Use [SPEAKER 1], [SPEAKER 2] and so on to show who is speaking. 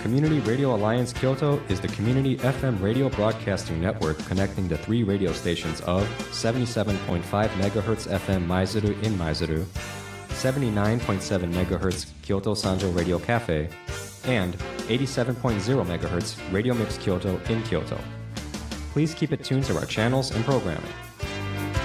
[SPEAKER 1] Community Radio Alliance Kyoto is the community FM radio broadcasting network connecting the 3 radio stations of 77.5 MHz FM Maizuru in Maizuru, 79.7 MHz Kyoto Sanjo Radio Cafe, and 87.0 MHz Radio Mix Kyoto in Kyoto. Please keep it tuned to our channels and programming.